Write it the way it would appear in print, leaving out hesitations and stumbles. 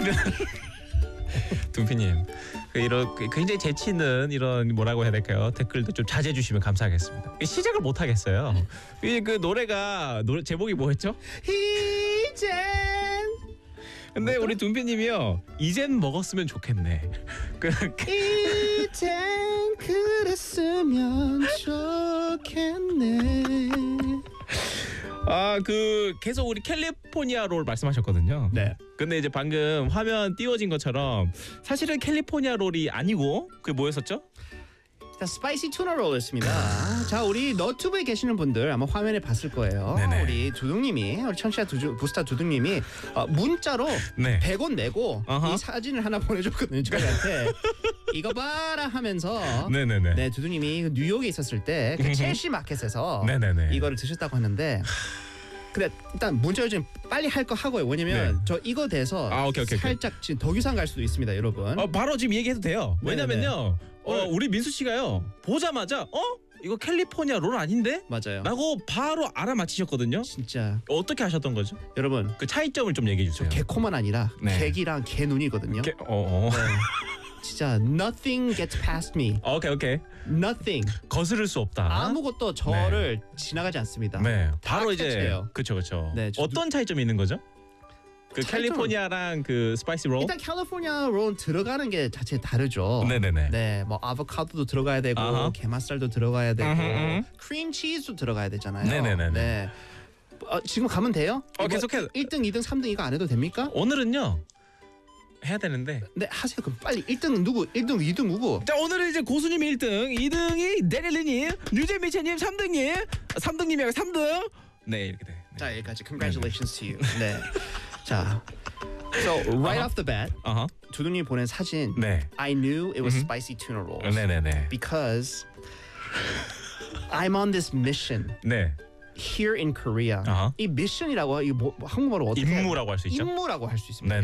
둥피님 이런 굉장히 재치 있는 이런 뭐라고 해야 될까요? 댓글도 좀 자제해 주시면 감사하겠습니다. 시작을 못 하겠어요. 그 노래가 제목이 뭐였죠? 이젠. 근데 우리 둥피님이요. 이젠 먹었으면 좋겠네. 이젠 그랬으면 좋겠네. 계속 우리 캘리포니아 롤 말씀하셨거든요. 네. 근데 이제 방금 화면 띄워진 것처럼 사실은 캘리포니아 롤이 아니고 그게 뭐였었죠? 자, 스파이시 투나 롤이었습니다. 자, 우리 너튜브에 계시는 분들 아마 화면에 봤을 거예요. 네네. 우리 두둥님이, 우리 청취자 부스타 두둥님이 문자로 네. 100원 내고 어허. 이 사진을 하나 보내줬거든요, 저희한테. 이거 봐라 하면서 네네네. 네, 두둥님이 뉴욕에 있었을 때 그 첼시 마켓에서 네네네. 이거를 드셨다고 하는데. 근데 일단 문자 요즘 빨리 할 거 하고요. 왜냐면 네. 저 이거 돼서 오케이. 살짝 지금 더 이상 갈 수도 있습니다, 여러분. 바로 지금 얘기해도 돼요. 왜냐면요. 우리 민수 씨가요. 보자마자 이거 캘리포니아 롤 아닌데? 맞아요. 라고 바로 알아맞히셨거든요. 진짜 어떻게 하셨던 거죠? 여러분, 그 차이점을 좀 얘기해 주세요. 개코만 아니라 네. 개기랑 개눈이거든요. 네. 진짜 nothing gets past me. 오케이. Nothing. 거스를 수 없다. 아무것도 저를 지나가지 않습니다. 네. 다 바로 이제 캐치해요. 그쵸. 네, 어떤 차이점이 있는 거죠? 그 차이점은- 캘리포니아랑 그 스파이시 롤? 일단 캘리포니아 롤 들어가는 게 자체 다르죠. 네네네. 네, 뭐 아보카도도 들어가야 되고 아하. 게맛살도 들어가야 되고 음흠. 크림 치즈도 들어가야 되잖아요. 네네네네. 네. 지금 가면 돼요? 이거 계속해. 1등, 2등, 3등 이거 안 해도 됩니까? 오늘은요. 해야 되는데. 네, 하세요. 그럼 빨리 1등 누구? 1등, 2등 누구? 자, 오늘은 이제 고수님이 1등, 2등이 데릴리님, 뉴제미체님 3등님, 3등님이 3등. 네, 이렇게 돼. 네. 자, 여기까지. Congratulations to you. 네. 자, so right off the bat, 두둥님 보낸 사진. 네. I knew it was spicy tuna rolls 네네네. because I'm on this mission 네. here in Korea. 아하. 이 미션이라고 이 한국말로 어떻게 임무라고 할 수 있죠. 임무라고 할 수 있습니다.